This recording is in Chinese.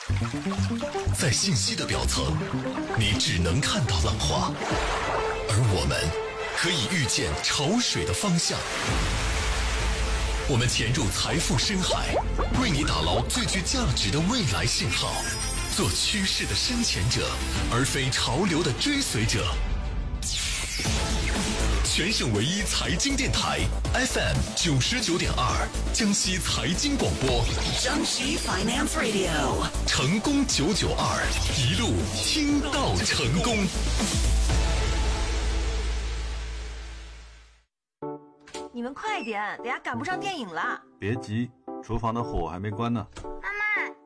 在信息的表层，你只能看到浪花，而我们可以预见潮水的方向。我们潜入财富深海，为你打捞最具价值的未来信号，做趋势的深潜者，而非潮流的追随者。全省唯一财经电台 FM 99.2，江西财经广播， 江西 Finance Radio， 成功992，一路听到成功。 你们快点，等下赶不上电影了。 别急，厨房的火还没关呢。 那